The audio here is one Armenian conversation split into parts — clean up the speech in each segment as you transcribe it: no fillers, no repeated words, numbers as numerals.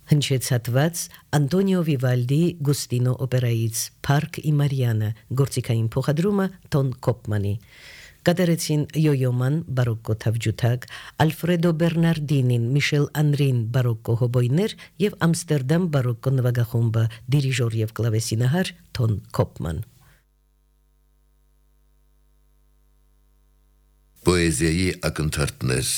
Հնչեցատված Անտոնիո Վիվալդի Գուստինո օպերայից Փարք ի Մարիանա գործիքային փոխադրումը Տոն Կոպմանի կատարեցին Յոյոման բարոկկո թավջութակ, Ալֆրեդո Բերնարդինին, Միշել Անրին բարոկկո հոբոյներ եւ Ամստերդամ բարոկկո նվագախումբը դիրիժոր եւ կլավեսինահար Տոն Կոպման։ Պոեզիայի ակնթարթներ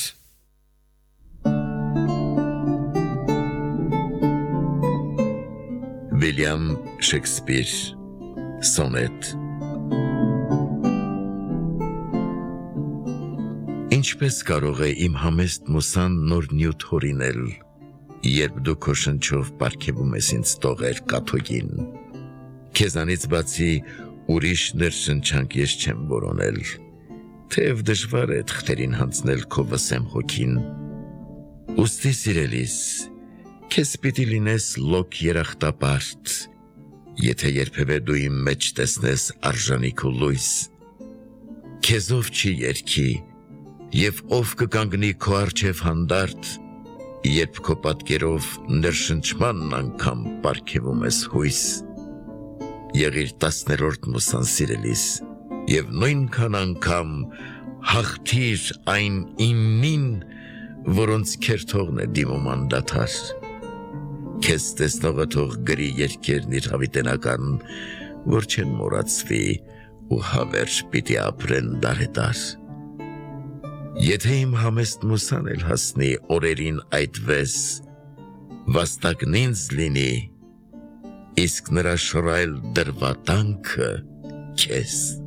Վիլյամ Շեքսպիր Սոնետ Ինչպես կարող է իմ համեստ մուսան նոր նյութ հորինել, երբ դու քո շնչով պարգևում ես ինձ տողեր կաթոյին, քեզանից բացի ուրիշ ներշնչանք ես չեմ որոնել, թեև դժվար է թղթերին հանձնել քո վսեմ հոգին, ուստի սիրելիս, քեզ պիտի լինես լոկ երախտապարտ, եթե երբևէ դու իմ մեջ տեսնես արժանիք ու լույս, քեզով չի երգի, և ով կկանգնի քո առջև հանդարտ, երբ քո պատկերով ներշնչմանն անգամ պարգևում ես հույս, եղիր 10-րդ մուսան սիրելիս, և նույնքան անգամ հաղթիր այն 9-ին, որոնց քերթողն է դիմում անդադար, քեզ տեսնողը թող գրի երգերն իր հավիտենական, որ չեն մոռացվի ու հավերժ պիտի ապրեն դարեդար։ Եթե իմ համեստ մուսան էլ հասնի օրերին այդվես, վաստակն ինձ լինի, իսկ նրա շռայլ դրվատանքը քեզ։